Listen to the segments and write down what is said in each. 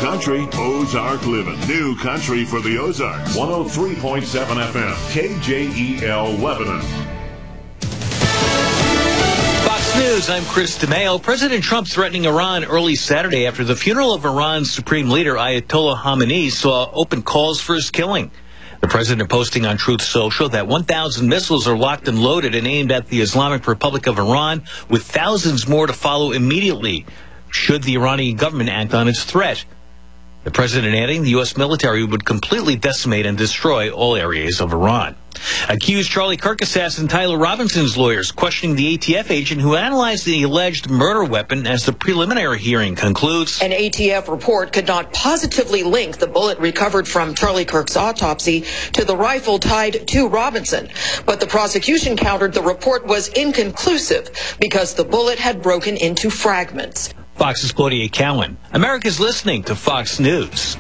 country, Ozark living. New country for the Ozarks. 103.7 FM, KJEL Lebanon. Fox News, I'm Chris DeMeo. President Trump threatening Iran early Saturday after the funeral of Iran's supreme leader Ayatollah Khamenei saw open calls for his killing. The president posting on Truth Social that 1,000 missiles are locked and loaded and aimed at the Islamic Republic of Iran, with thousands more to follow immediately should the Iranian government act on its threat. The president adding the U.S. military would completely decimate and destroy all areas of Iran. Accused Charlie Kirk assassin Tyler Robinson's lawyers questioning the ATF agent who analyzed the alleged murder weapon as the preliminary hearing concludes. An ATF report could not positively link the bullet recovered from Charlie Kirk's autopsy to the rifle tied to Robinson. But the prosecution countered the report was inconclusive because the bullet had broken into fragments. Fox's Claudia Cowan. America's listening to Fox News.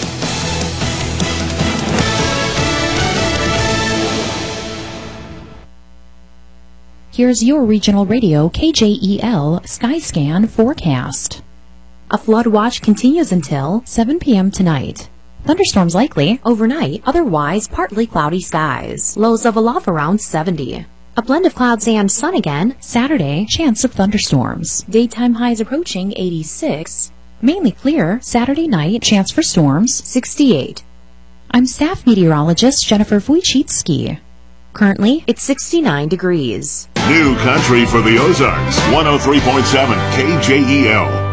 Here's your regional radio KJEL Skyscan forecast. A flood watch continues until 7 p.m. tonight. Thunderstorms likely overnight, otherwise partly cloudy skies. Lows of a low around 70. A blend of clouds and sun again Saturday, chance of thunderstorms. Daytime highs approaching 86. Mainly clear Saturday night, chance for storms 68. I'm staff meteorologist Jennifer Wojcicki. Currently, it's 69 degrees. New country for the Ozarks. 103.7 KJEL.